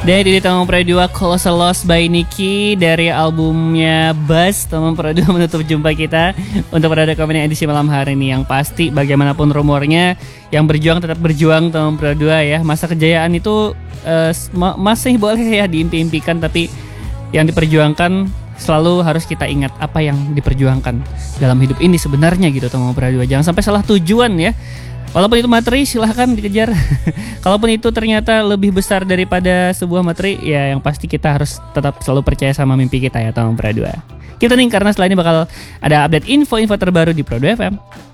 Dan ini teman Pro 2 Colossal Lost by Nicky dari albumnya Buzz. Teman Pro 2 menutup jumpa kita untuk pada komen edisi malam hari ini. Yang pasti bagaimanapun rumornya, yang berjuang tetap berjuang teman Pro 2 ya. Masa kejayaan itu masih boleh ya diimpi-impikan, tapi yang diperjuangkan selalu harus kita ingat apa yang diperjuangkan dalam hidup ini sebenarnya gitu teman Pro 2. Jangan sampai salah tujuan ya. Walaupun itu materi silahkan dikejar. Kalaupun itu ternyata lebih besar daripada sebuah materi, ya yang pasti kita harus tetap selalu percaya sama mimpi kita ya teman Pro 2. Kita nih karena setelah ini bakal ada update info-info terbaru di Pro 2 FM.